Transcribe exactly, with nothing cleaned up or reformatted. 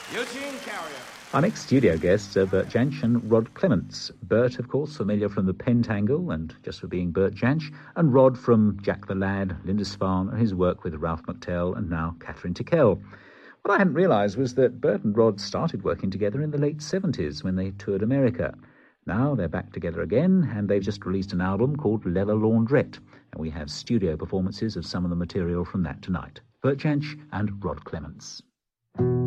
Eugene Carrier. Our next studio guests are Bert Jansch and Rod Clements. Bert, of course, familiar from the Pentangle and just for being Bert Jansch, and Rod from Jack the Lad, Lindisfarne, and his work with Ralph McTell and now Catherine Tickell. What I hadn't realised was that Bert and Rod started working together in the late seventies when they toured America. Now they're back together again, and they've just released an album called Leather Laundrette, and we have studio performances of some of the material from that tonight. Bert Jansch and Rod Clements.